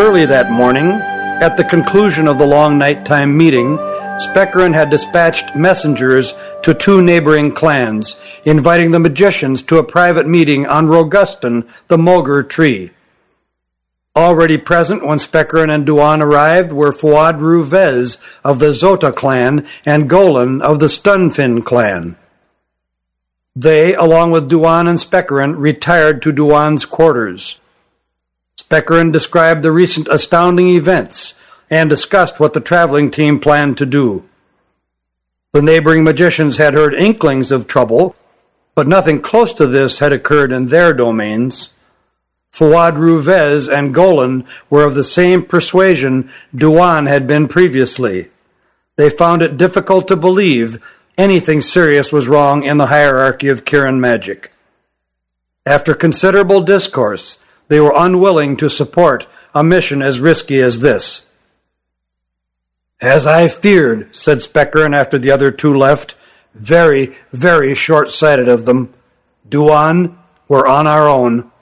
Early that morning, at the conclusion of the long nighttime meeting, Speckeren had dispatched messengers to 2 neighboring clans, inviting the magicians to a private meeting on Rogustan, the Mogr tree. Already present when Speckeren and Duan arrived were Fuad Ruvez of the Zota clan and Golan of the Stunfin clan. They, along with Duan and Speckeren, retired to Duan's quarters. Speckeren described the recent astounding events and discussed what the traveling team planned to do. The neighboring magicians had heard inklings of trouble, but nothing close to this had occurred in their domains. Fuad Ruvez and Golan were of the same persuasion Duan had been previously. They found it difficult to believe anything serious was wrong in the hierarchy of Kirin magic. After considerable discourse, they were unwilling to support a mission as risky as this. "As I feared," said Speckeren after the other 2 left. "Very, very short-sighted of them. Duan, we're on our own.